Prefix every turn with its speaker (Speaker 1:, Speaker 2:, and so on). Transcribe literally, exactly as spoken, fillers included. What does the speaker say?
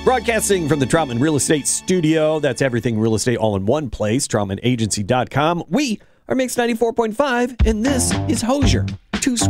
Speaker 1: Broadcasting from the Troutman Real Estate Studio. That's everything real estate all in one place. Troutman Agency dot com. We are Mix ninety-four point five, and this is Hosier.